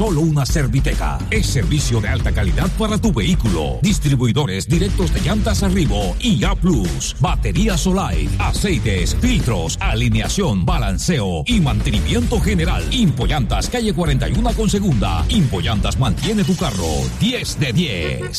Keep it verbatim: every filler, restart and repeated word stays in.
solo una Serviteca. Es servicio de alta calidad para tu vehículo. Distribuidores directos de llantas Arribo y A Plus. Baterías Solite, aceites, filtros, alineación, balanceo y mantenimiento general. Impollantas, calle cuarenta y uno con segunda. Impollantas mantiene tu carro diez de diez.